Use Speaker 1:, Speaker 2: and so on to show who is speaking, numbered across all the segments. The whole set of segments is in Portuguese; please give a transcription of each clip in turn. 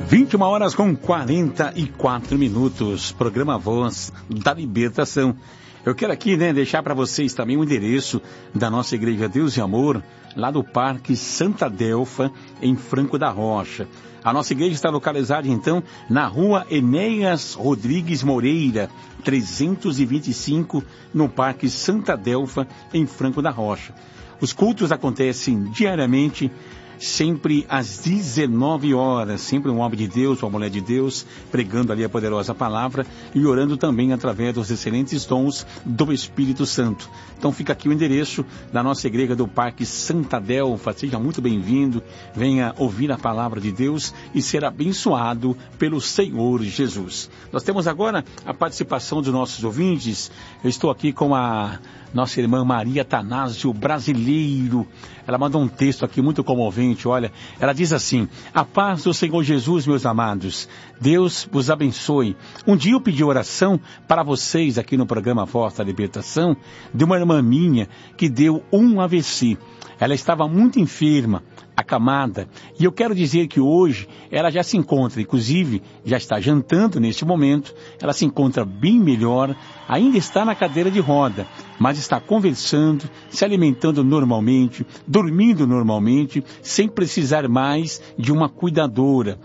Speaker 1: 21 horas com 44 minutos, programa Voz da Libertação. Eu quero aqui, deixar para vocês também o endereço da nossa Igreja Deus e Amor, lá do Parque Santa Delfa, em Franco da Rocha. A nossa igreja está localizada, então, na rua Enéas Rodrigues Moreira, 325, no Parque Santa Delfa, em Franco da Rocha. Os cultos acontecem diariamente, sempre às 19 horas, sempre um homem de Deus, uma mulher de Deus, pregando ali a poderosa palavra e orando também através dos excelentes dons do Espírito Santo. Então fica aqui o endereço da nossa igreja do Parque Santa Delfa. Seja muito bem-vindo, venha ouvir a palavra de Deus e ser abençoado pelo Senhor Jesus. Nós temos agora a participação dos nossos ouvintes. Eu estou aqui com a nossa irmã Maria Atanásio Brasileiro. Ela mandou um texto aqui muito comovente, olha, ela diz assim: a paz do Senhor Jesus, meus amados, Deus vos abençoe. Um dia eu pedi oração para vocês aqui no programa Voz da Libertação, de uma irmã minha que deu um AVC. Ela estava muito enferma, acamada, e eu quero dizer que hoje ela já se encontra, inclusive já está jantando neste momento, ela se encontra bem melhor, ainda está na cadeira de roda, mas está conversando, se alimentando normalmente, dormindo normalmente, sem precisar mais de uma cuidadora.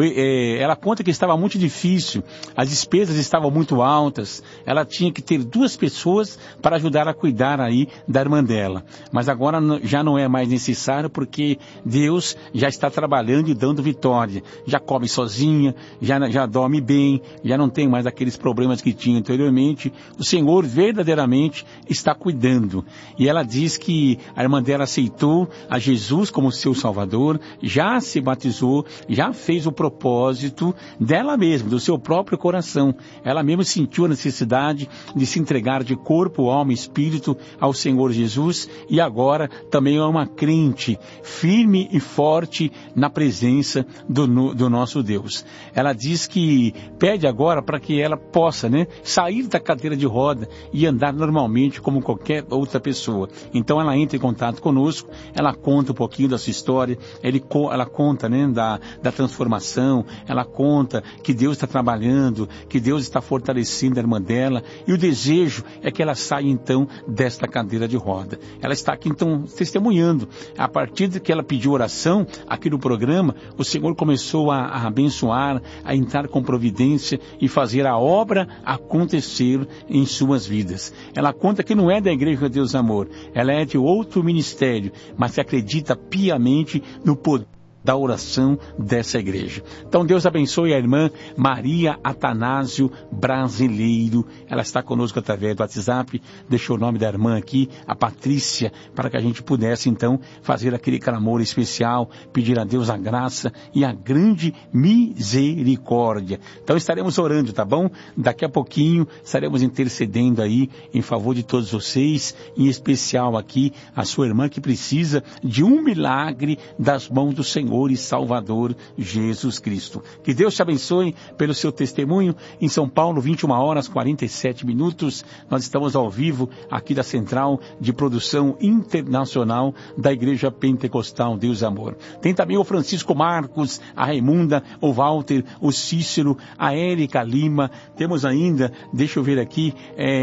Speaker 1: Ela conta que estava muito difícil, as despesas estavam muito altas, ela tinha que ter 2 pessoas para ajudar a cuidar aí da irmã dela, mas agora já não é mais necessário porque Deus já está trabalhando e dando vitória, já come sozinha, já dorme bem, já não tem mais aqueles problemas que tinha anteriormente. O Senhor verdadeiramente está cuidando. E ela diz que a irmã dela aceitou a Jesus como seu Salvador, já se batizou, já fez o propósito dela mesma, do seu próprio coração. Ela mesma sentiu a necessidade de se entregar de corpo, alma e espírito ao Senhor Jesus, e agora também é uma crente firme e forte na presença do nosso Deus. Ela diz que pede agora para que ela possa, sair da cadeira de roda e andar normalmente como qualquer outra pessoa. Então ela entra em contato conosco, ela conta um pouquinho da sua história, ela conta, da transformação, ela conta que Deus está trabalhando, que Deus está fortalecendo a irmã dela, e o desejo é que ela saia então desta cadeira de roda. Ela está aqui então testemunhando. A partir de que ela pediu oração aqui no programa, o Senhor começou a abençoar, a entrar com providência e fazer a obra acontecer em suas vidas. Ela conta que não é da Igreja Deus Amor, ela é de outro ministério, mas que acredita piamente no poder da oração dessa igreja. Então Deus abençoe a irmã Maria Atanásio Brasileiro. Ela está conosco através do WhatsApp, deixou o nome da irmã aqui, a Patrícia, para que a gente pudesse então fazer aquele clamor especial, pedir a Deus a graça e a grande misericórdia. Então estaremos orando, tá bom? Daqui a pouquinho estaremos intercedendo aí em favor de todos vocês, em especial aqui a sua irmã que precisa de um milagre das mãos do Senhor e Salvador Jesus Cristo. Que Deus te abençoe pelo seu testemunho. Em São Paulo, 21 horas 47 minutos, nós estamos ao vivo aqui da Central de Produção Internacional da Igreja Pentecostal Deus Amor. Tem também o Francisco Marcos, a Raimunda, o Walter, o Cícero, a Érica Lima. Temos ainda, deixa eu ver aqui,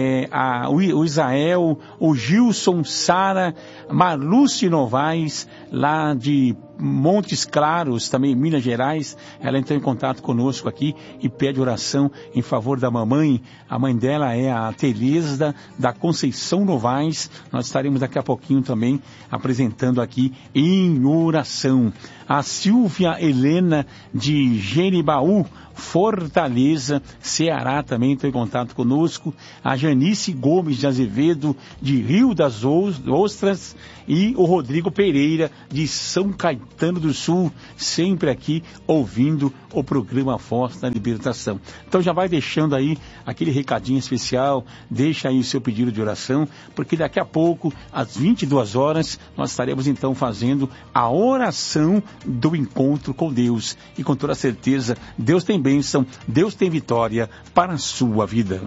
Speaker 1: o Israel, o Gilson, Sara, Marluce Novaes, lá de Montes Claros, também em Minas Gerais. Ela entrou em contato conosco aqui e pede oração em favor da mamãe. A mãe dela é a Teresa da Conceição Novaes. Nós estaremos daqui a pouquinho também apresentando aqui em oração. A Silvia Helena de Genibaú, Fortaleza, Ceará, também entrou em contato conosco. A Janice Gomes de Azevedo, de Rio das Ostras, e o Rodrigo Pereira, de São Caetano do Sul, sempre aqui ouvindo o programa Voz da Libertação. Então já vai deixando aí aquele recadinho especial, deixa aí o seu pedido de oração, porque daqui a pouco, às 22 horas, nós estaremos então fazendo a oração do encontro com Deus. E com toda certeza, Deus tem bênção, Deus tem vitória para a sua vida.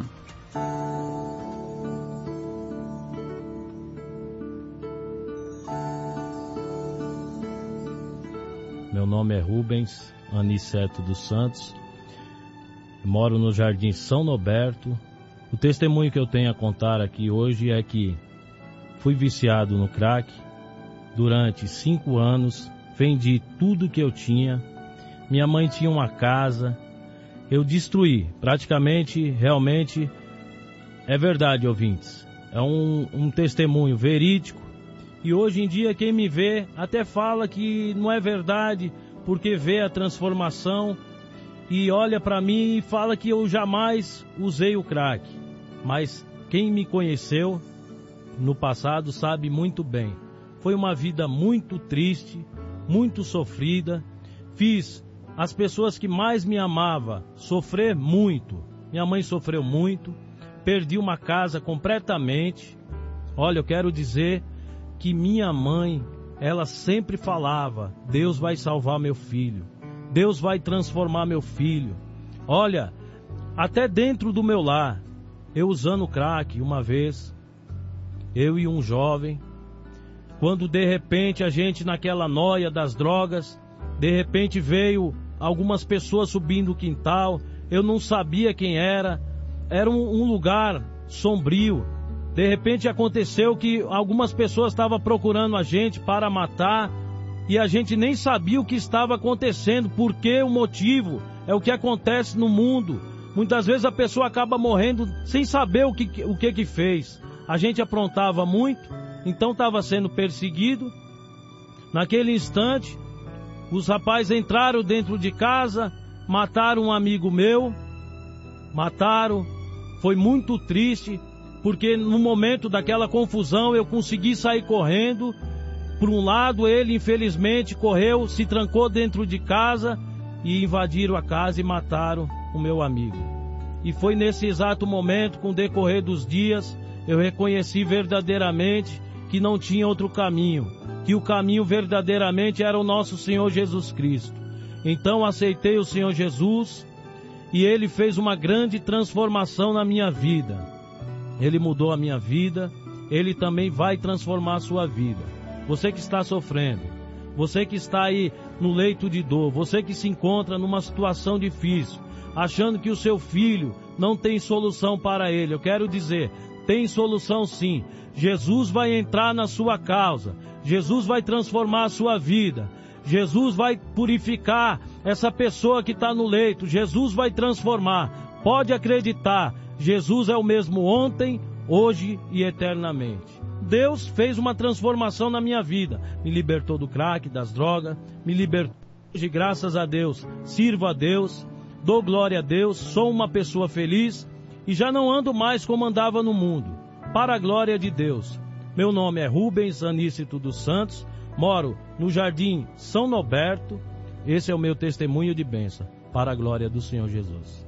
Speaker 2: Meu nome é Rubens Aniceto dos Santos. Moro no Jardim São Noberto. O testemunho que eu tenho a contar aqui hoje é que fui viciado no crack. Durante 5 anos, vendi tudo que eu tinha. Minha mãe tinha uma casa. Eu destruí. Praticamente, realmente, é verdade, ouvintes. É um testemunho verídico. E hoje em dia quem me vê até fala que não é verdade, porque vê a transformação e olha para mim e fala que eu jamais usei o crack. Mas quem me conheceu no passado sabe muito bem. Foi uma vida muito triste, muito sofrida. Fiz as pessoas que mais me amavam sofrer muito. Minha mãe sofreu muito. Perdi uma casa completamente. Olha, eu quero dizer que minha mãe, ela sempre falava: Deus vai salvar meu filho, Deus vai transformar meu filho. Olha, até dentro do meu lar, eu usando crack uma vez, eu e um jovem, quando de repente a gente naquela noia das drogas, de repente veio algumas pessoas subindo o quintal, eu não sabia quem era um lugar sombrio. De repente aconteceu que algumas pessoas estavam procurando a gente para matar e a gente nem sabia o que estava acontecendo, porque o motivo é o que acontece no mundo. Muitas vezes a pessoa acaba morrendo sem saber o que fez. A gente aprontava muito, então estava sendo perseguido. Naquele instante, os rapazes entraram dentro de casa, mataram um amigo meu, foi muito triste. Porque no momento daquela confusão eu consegui sair correndo. Por um lado, ele infelizmente correu, se trancou dentro de casa e invadiram a casa e mataram o meu amigo. E foi nesse exato momento, com o decorrer dos dias, eu reconheci verdadeiramente que não tinha outro caminho, que o caminho verdadeiramente era o nosso Senhor Jesus Cristo. Então aceitei o Senhor Jesus e Ele fez uma grande transformação na minha vida. Ele mudou a minha vida, Ele também vai transformar a sua vida. Você que está sofrendo, você que está aí no leito de dor, você que se encontra numa situação difícil, achando que o seu filho não tem solução para ele, eu quero dizer, tem solução sim. Jesus vai entrar na sua causa, Jesus vai transformar a sua vida, Jesus vai purificar essa pessoa que está no leito, Jesus vai transformar. Pode acreditar, Jesus é o mesmo ontem, hoje e eternamente. Deus fez uma transformação na minha vida. Me libertou do crack, das drogas, me libertou. Hoje, graças a Deus, sirvo a Deus, dou glória a Deus, sou uma pessoa feliz e já não ando mais como andava no mundo. Para a glória de Deus. Meu nome é Rubens Aníceto dos Santos, moro no Jardim São Noberto. Esse é o meu testemunho de bênção. Para a glória do Senhor Jesus.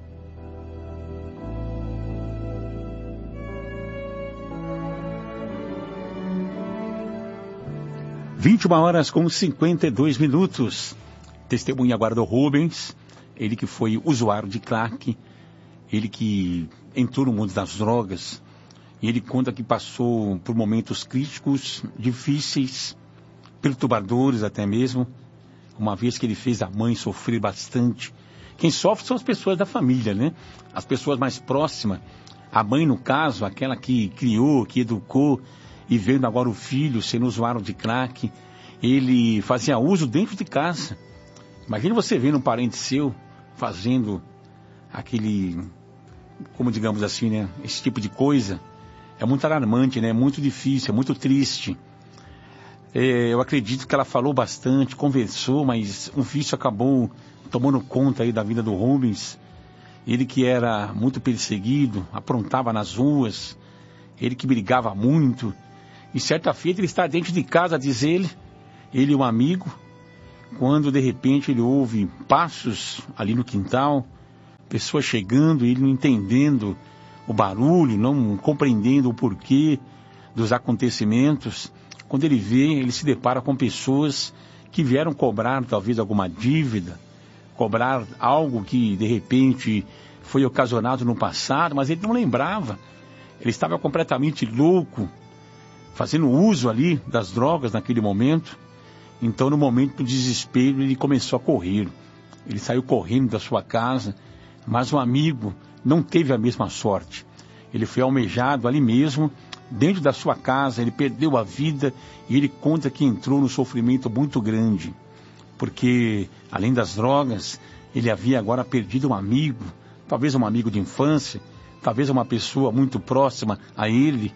Speaker 1: 21h52. Testemunha agora do Rubens, ele que foi usuário de crack, ele que entrou no mundo das drogas, e ele conta que passou por momentos críticos, difíceis, perturbadores até mesmo, uma vez que ele fez a mãe sofrer bastante. Quem sofre são as pessoas da família, né? As pessoas mais próximas. A mãe, no caso, aquela que criou, que educou, e vendo agora o filho sendo usuário de crack, ele fazia uso dentro de casa. Imagina você vendo um parente seu fazendo aquele, como digamos assim, né? Esse tipo de coisa. É muito alarmante, né? É muito difícil, é muito triste. Eu acredito que ela falou bastante, conversou, mas um vício acabou tomando conta aí da vida do Rubens. Ele que era muito perseguido, aprontava nas ruas, ele que brigava muito. E certa feita ele está dentro de casa, diz ele e um amigo, quando de repente ele ouve passos ali no quintal, pessoas chegando, ele não entendendo o barulho, não compreendendo o porquê dos acontecimentos. Quando ele vê, ele se depara com pessoas que vieram cobrar talvez alguma dívida, cobrar algo que de repente foi ocasionado no passado, mas ele não lembrava. Ele estava completamente louco, fazendo uso ali das drogas naquele momento. Então, no momento do desespero, ele começou a correr. Ele saiu correndo da sua casa, mas um amigo não teve a mesma sorte. Ele foi almejado ali mesmo, dentro da sua casa, ele perdeu a vida e ele conta que entrou num sofrimento muito grande. Porque, além das drogas, ele havia agora perdido um amigo, talvez um amigo de infância, talvez uma pessoa muito próxima a ele.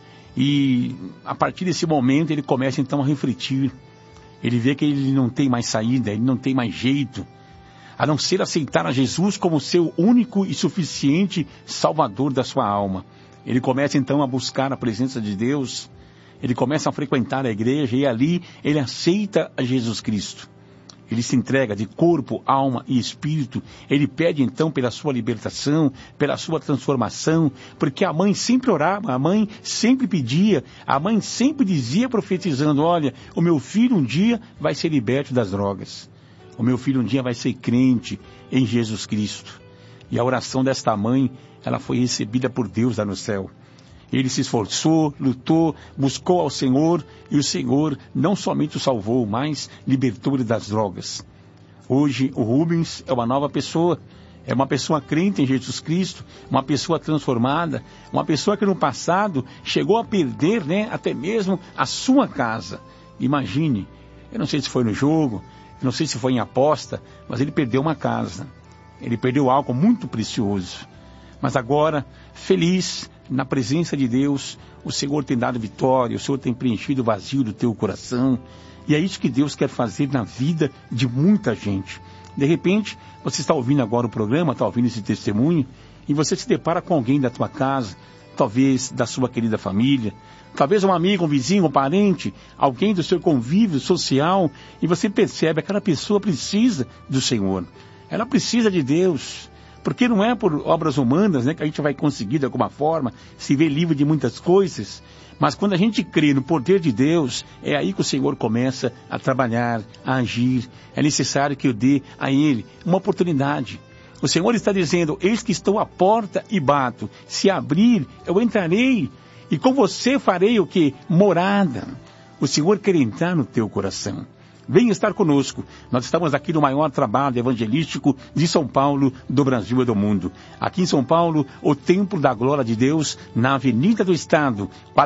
Speaker 1: E, a partir desse momento, ele começa então a refletir. Ele vê que ele não tem mais saída, ele não tem mais jeito, a não ser aceitar a Jesus como seu único e suficiente Salvador da sua alma. Ele começa então a buscar a presença de Deus, ele começa a frequentar a igreja e ali ele aceita a Jesus Cristo. Ele se entrega de corpo, alma e espírito. Ele pede então pela sua libertação, pela sua transformação, porque a mãe sempre orava, a mãe sempre pedia, a mãe sempre dizia profetizando: olha, o meu filho um dia vai ser liberto das drogas. O meu filho um dia vai ser crente em Jesus Cristo. E a oração desta mãe, ela foi recebida por Deus lá no céu. Ele se esforçou, lutou, buscou ao Senhor, e o Senhor não somente o salvou, mas libertou ele das drogas. Hoje o Rubens é uma nova pessoa, é uma pessoa crente em Jesus Cristo, uma pessoa transformada, uma pessoa que no passado chegou a perder, até mesmo a sua casa. Imagine, eu não sei se foi no jogo, eu não sei se foi em aposta, mas ele perdeu uma casa, ele perdeu algo muito precioso. Mas agora, feliz na presença de Deus, o Senhor tem dado vitória, o Senhor tem preenchido o vazio do teu coração. E é isso que Deus quer fazer na vida de muita gente. De repente, você está ouvindo agora o programa, está ouvindo esse testemunho, e você se depara com alguém da tua casa, talvez da sua querida família, talvez um amigo, um vizinho, um parente, alguém do seu convívio social, e você percebe que aquela pessoa precisa do Senhor. Ela precisa de Deus. Porque não é por obras humanas, que a gente vai conseguir de alguma forma se ver livre de muitas coisas. Mas quando a gente crê no poder de Deus, é aí que o Senhor começa a trabalhar, a agir. É necessário que eu dê a Ele uma oportunidade. O Senhor está dizendo: eis que estou à porta e bato. Se abrir, eu entrarei. E com você farei o quê? Morada. O Senhor quer entrar no teu coração. Venha estar conosco. Nós estamos aqui no maior trabalho evangelístico de São Paulo, do Brasil e do mundo. Aqui em São Paulo, o Templo da Glória de Deus, na Avenida do Estado,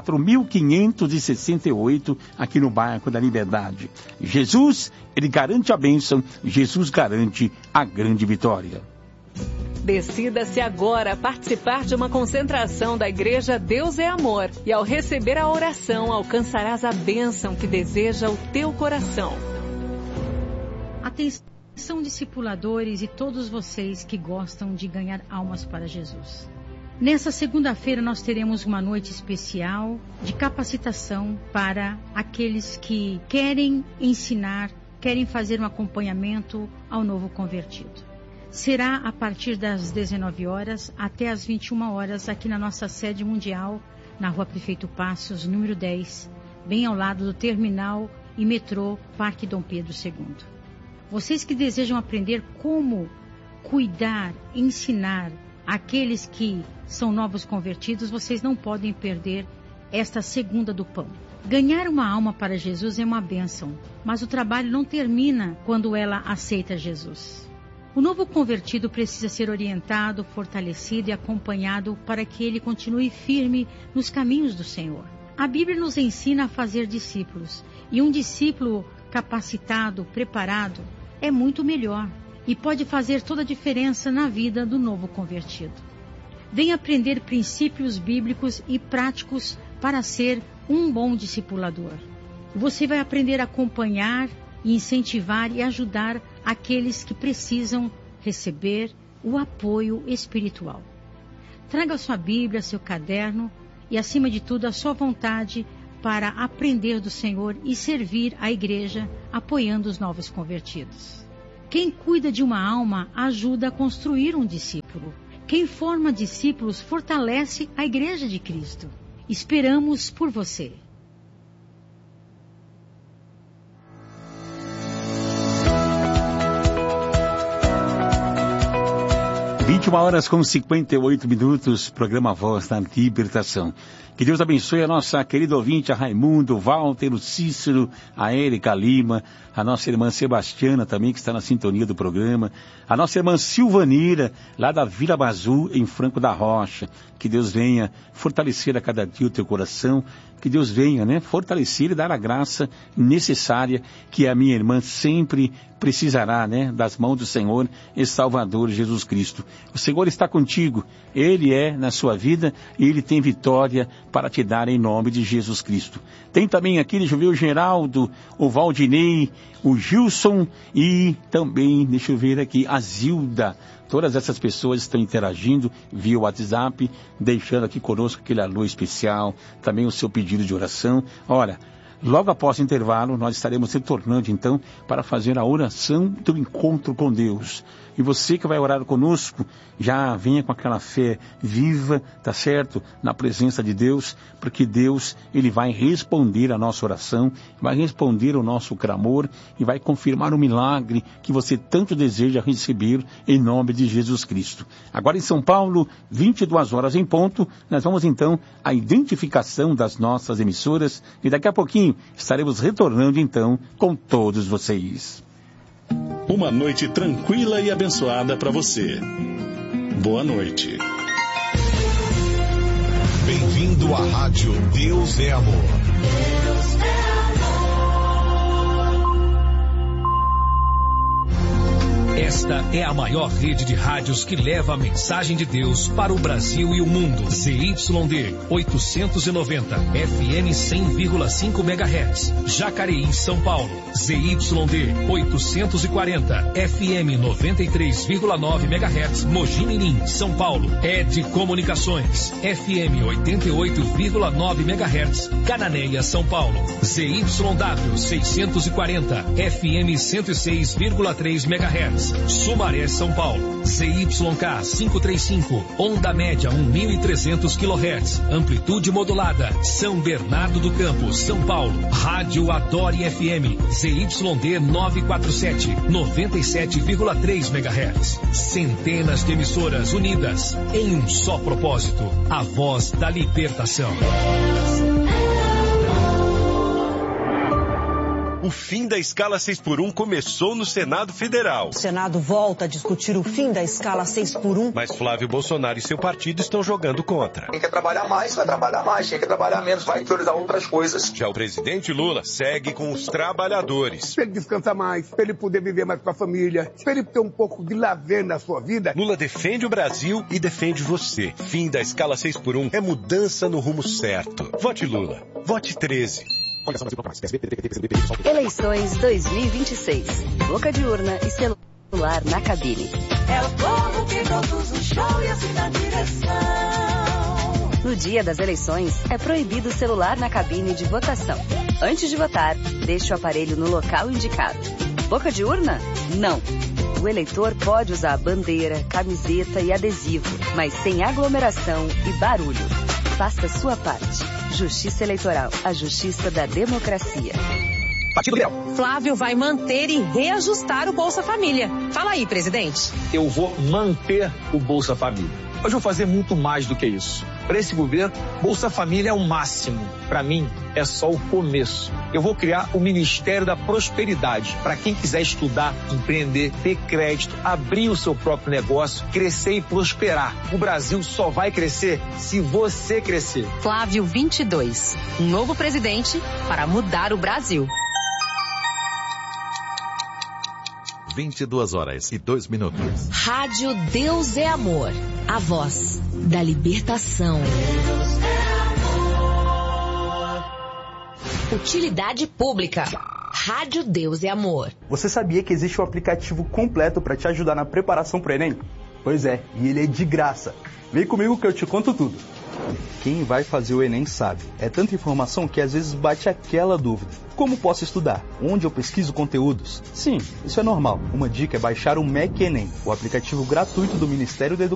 Speaker 1: 4.568, aqui no bairro da Liberdade. Jesus, Ele garante a bênção, Jesus garante a grande vitória.
Speaker 3: Decida-se agora a participar de uma concentração da Igreja Deus é Amor. E ao receber a oração, alcançarás a bênção que deseja o teu coração.
Speaker 4: Atenção, discipuladores e todos vocês que gostam de ganhar almas para Jesus. Nessa segunda-feira nós teremos uma noite especial de capacitação para aqueles que querem ensinar, querem fazer um acompanhamento ao novo convertido. Será a partir das 19 horas até as 21 horas aqui na nossa sede mundial, na Rua Prefeito Passos, número 10, bem ao lado do terminal e metrô Parque Dom Pedro II. Vocês que desejam aprender como cuidar, ensinar aqueles que são novos convertidos, vocês não podem perder esta segunda do pão. Ganhar uma alma para Jesus é uma bênção, mas o trabalho não termina quando ela aceita Jesus. O novo convertido precisa ser orientado, fortalecido e acompanhado para que ele continue firme nos caminhos do Senhor. A Bíblia nos ensina a fazer discípulos, e um discípulo capacitado, preparado, é muito melhor e pode fazer toda a diferença na vida do novo convertido. Venha aprender princípios bíblicos e práticos para ser um bom discipulador. Você vai aprender a acompanhar, incentivar e ajudar aqueles que precisam receber o apoio espiritual. Traga sua Bíblia, seu caderno e, acima de tudo, a sua vontade para aprender do Senhor e servir a igreja apoiando os novos convertidos. Quem cuida de uma alma ajuda a construir um discípulo. Quem forma discípulos fortalece a igreja de Cristo. Esperamos por você.
Speaker 1: 21h58, programa Voz da Libertação. Que Deus abençoe a nossa querida ouvinte, a Raimundo, o Walter, o Cícero, a Érica Lima, a nossa irmã Sebastiana também, que está na sintonia do programa, a nossa irmã Silvanira, lá da Vila Bazu, em Franco da Rocha. Que Deus venha fortalecer a cada dia o teu coração, que Deus venha, fortalecer e dar a graça necessária que a minha irmã sempre precisará, das mãos do Senhor e Salvador Jesus Cristo. O Senhor está contigo, Ele é na sua vida e Ele tem vitória para te dar em nome de Jesus Cristo. Tem também aqui, deixa eu ver, o Geraldo, o Valdinei, o Gilson e também, deixa eu ver aqui, a Zilda. Todas essas pessoas estão interagindo via WhatsApp, deixando aqui conosco aquele alô especial, também o seu pedido de oração. Ora, logo após o intervalo, nós estaremos retornando então para fazer a oração do encontro com Deus. E você que vai orar conosco, já venha com aquela fé viva, tá certo? Na presença de Deus, porque Deus, Ele vai responder a nossa oração, vai responder o nosso clamor e vai confirmar o milagre que você tanto deseja receber em nome de Jesus Cristo. Agora em São Paulo, 22 horas em ponto, nós vamos então à identificação das nossas emissoras e daqui a pouquinho estaremos retornando então com todos vocês.
Speaker 5: Uma noite tranquila e abençoada para você. Boa noite.
Speaker 6: Bem-vindo à Rádio Deus é Amor. Deus é amor.
Speaker 7: Esta é a maior rede de rádios que leva a mensagem de Deus para o Brasil e o mundo. ZYD 890, FM 100,5 MHz. Jacareí, São Paulo. ZYD 840, FM 93,9 MHz. Mogi Mirim, São Paulo. ED Comunicações, FM 88,9 MHz. Cananéia, São Paulo. ZYW 640, FM 106,3 MHz. Sumaré, São Paulo. ZYK 535, onda média 1.300 kHz, amplitude modulada. São Bernardo do Campo, São Paulo. Rádio Adore FM, ZYD 947, 97,3 MHz. Centenas de emissoras unidas em um só propósito: a voz da libertação.
Speaker 8: O fim da escala 6x1 começou no Senado Federal.
Speaker 9: O Senado volta a discutir o fim da escala 6x1.
Speaker 8: Mas Flávio Bolsonaro e seu partido estão jogando contra.
Speaker 10: Quem quer trabalhar mais, vai trabalhar mais. Quem quer trabalhar menos, vai priorizar outras coisas.
Speaker 8: Já o presidente Lula segue com os trabalhadores.
Speaker 11: Para ele descansar mais, para ele poder viver mais com a família, para ele ter um pouco de lazer na sua vida.
Speaker 8: Lula defende o Brasil e defende você. Fim da escala 6x1 é mudança no rumo certo. Vote Lula. Vote 13.
Speaker 12: Eleições 2026. Boca de urna e celular na cabine.
Speaker 13: É o povo que conduz o show e assim dá direção.
Speaker 12: No dia das eleições, é proibido o celular na cabine de votação. Antes de votar, deixe o aparelho no local indicado. Boca de urna? Não. O eleitor pode usar a bandeira, camiseta e adesivo, mas sem aglomeração e barulho. Faça sua parte. Justiça Eleitoral, a justiça da democracia.
Speaker 9: Partido Liberal. Flávio vai manter e reajustar o Bolsa Família. Fala aí, presidente.
Speaker 14: Eu vou manter o Bolsa Família. Mas vou fazer muito mais do que isso. Para esse governo, Bolsa Família é o máximo. Para mim, é só o começo. Eu vou criar o Ministério da Prosperidade para quem quiser estudar, empreender, ter crédito, abrir o seu próprio negócio, crescer e prosperar. O Brasil só vai crescer se você crescer.
Speaker 9: Flávio 22, um novo presidente para mudar o Brasil.
Speaker 6: 22h02.
Speaker 15: Rádio Deus é Amor, a voz da libertação.
Speaker 13: Deus é amor.
Speaker 15: Utilidade pública. Rádio Deus é Amor.
Speaker 16: Você sabia que existe um aplicativo completo para te ajudar na preparação para o Enem? Pois é, e ele é de graça. Vem comigo que eu te conto tudo. Quem vai fazer o Enem sabe. É tanta informação que às vezes bate aquela dúvida. Como posso estudar? Onde eu pesquiso conteúdos? Sim, isso é normal. Uma dica é baixar o MEC Enem, o aplicativo gratuito do Ministério da Educação.